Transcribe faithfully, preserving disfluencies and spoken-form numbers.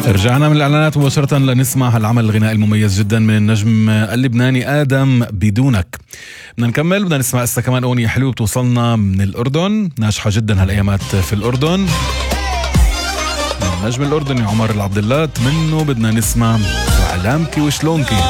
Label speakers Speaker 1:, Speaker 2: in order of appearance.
Speaker 1: رجعنا من الإعلانات مباشرة لنسمع هالعمل الغنائي المميز جدا من النجم اللبناني آدم بدونك. بدنا نكمل، بدنا نسمع اسا كمان أغنية حلوة بتوصلنا من الأردن، ناجحة جدا هالأيامات في الأردن، النجم الأردني عمر العبد الله. منه بدنا نسمع علامتي وشلونكي.